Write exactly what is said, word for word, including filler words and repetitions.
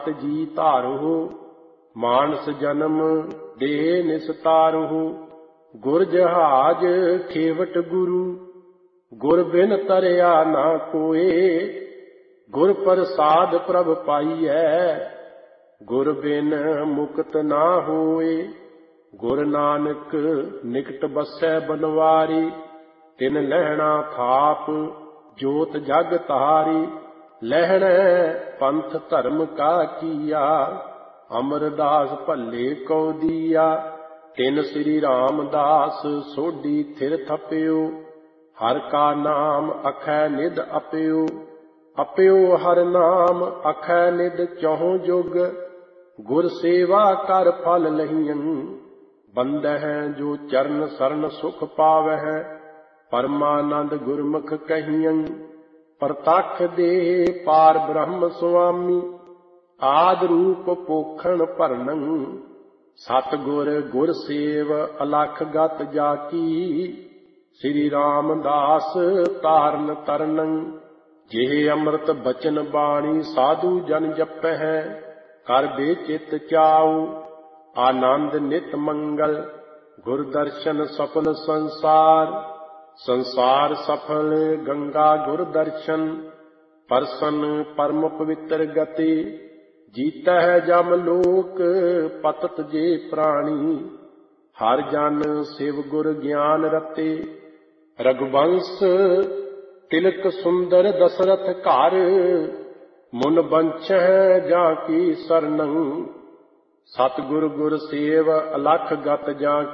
ਜੀ ਧਾਰੋ, ਮਾਨਸ ਜਨਮ ਦੇ ਨਿਸਤਾਰੋ। ਗੁਰ ਜਹਾਜ ਖੇਵਟ ਗੁਰੂ, ਗੁਰ ਬਿਨ ਤਰਿਆ ਨਾ ਕੋਏ। ਗੁਰ ਪ੍ਰਸਾਦ ਪ੍ਰਭ ਪਾਈਐ, ਗੁਰ ਬਿਨ ਮੁਕਤ ਨਾ ਹੋਏ। ਗੁਰ ਨਾਨਕ ਨਿਕਟ ਬਸੈ ਬਨਵਾਰੀ, ਤਿਨ ਲਹਿਣਾ ਥਾਪ ਜੋਤ ਜਗ ਤਾਰੀ। ਲਹਿਣੈ ਪੰਥ ਧਰਮ ਕਾ ਕੀਆ, ਅਮਰਦਾਸ ਭੱਲੇ ਕਉ ਦੀਆ। ਤਿਨ ਸ੍ਰੀ ਰਾਮਦਾਸ ਸੋਢੀ ਥਿਰ ਥਪਿਓ, ਹਰ ਕਾ ਨਾਮ ਅਖੈ ਨਿਧ ਅਪਿਓ। ਅਪਿਓ ਹਰ ਨਾਮ ਅਖੈ ਨਿਧ ਚਹੁ ਜੁਗ, ਗੁਰ ਸੇਵਾ ਕਰ ਫਲ ਲਹੀਆਂ। ਬੰਦਹਿ ਜੋ ਚਰਨ ਸਰਨ ਸੁਖ ਪਾਵਹਿ, ਪਰਮਾਨੰਦ ਗੁਰਮੁਖ ਕਹੀਆਂ। ਪ੍ਰਤੱਖ ਦੇ ਪਾਰ ਬ੍ਰਹਮ ਸੁਆਮੀ, ਆਦਿ ਰੂਪ ਪੋਖਣ ਭਰਨੰ। ਸਤਿਗੁਰ ਗੁਰ ਸੇਵ ਅਲਖ ਗਤ ਜਾਕੀ, ਸ੍ਰੀ ਰਾਮਦਾਸ ਤਾਰਨ ਤਰਨੰ। ਜਿਹੇ ਅੰਮ੍ਰਿਤ ਬਚਨ ਬਾਣੀ ਸਾਧੂ ਜਨ ਜਪਹਿ, ਕਰ ਬੇਚਿਤ ਚਾਉ ਆਨੰਦ ਨਿਤ ਮੰਗਲ। ਗੁਰ ਦਰਸ਼ਨ ਸਫਲ ਸੰਸਾਰ, ਸੰਸਾਰ ਸਫਲ ਗੰਗਾ ਗੁਰ ਦਰਸ਼ਨ। ਪਰਸਨ ਪਰਮ ਪਵਿੱਤਰ ਗਤੀ, ਜੀਤਹਿ ਜਮ ਲੋਕ ਪਤਤ ਜੇ ਪ੍ਰਾਣੀ। ਹਰ ਜਨ ਸਿਵ ਗੁਰ ਗਿਆਨ ਰਤੇ, ਰਘੁਬੰਸ ਤਿਲਕ ਸੁੰਦਰ ਦਸਰਥ ਘਰ। ਮੁਨ ਬੰਛਹਿ ਜਾਂ ਕੀ ਸਰਨੰ, ਸਤਿਗੁਰ ਗੁਰ ਸੇਵ ਅਲਖ ਗਤ ਜਾਂ